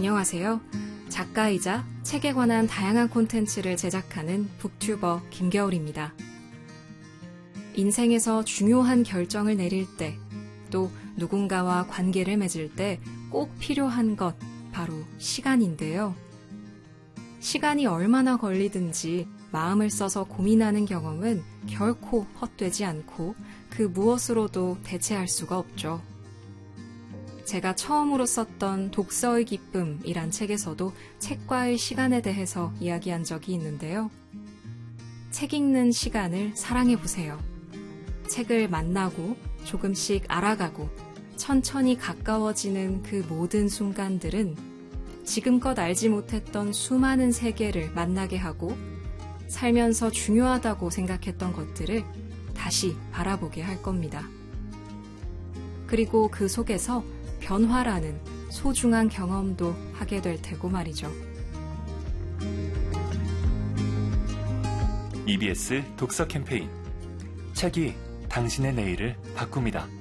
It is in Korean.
안녕하세요. 작가이자 책에 관한 다양한 콘텐츠를 제작하는 북튜버 김겨울입니다. 인생에서 중요한 결정을 내릴 때, 또 누군가와 관계를 맺을 때 꼭 필요한 것, 바로 시간인데요. 시간이 얼마나 걸리든지 마음을 써서 고민하는 경험은 결코 헛되지 않고 그 무엇으로도 대체할 수가 없죠. 제가 처음으로 썼던 독서의 기쁨이란 책에서도 책과의 시간에 대해서 이야기한 적이 있는데요. 책 읽는 시간을 사랑해보세요. 책을 만나고 조금씩 알아가고 천천히 가까워지는 그 모든 순간들은 지금껏 알지 못했던 수많은 세계를 만나게 하고 살면서 중요하다고 생각했던 것들을 다시 바라보게 할 겁니다. 그리고 그 속에서 변화라는 소중한 경험도 하게 될 테고 말이죠. EBS 독서 캠페인 책이 당신의 내일을 바꿉니다.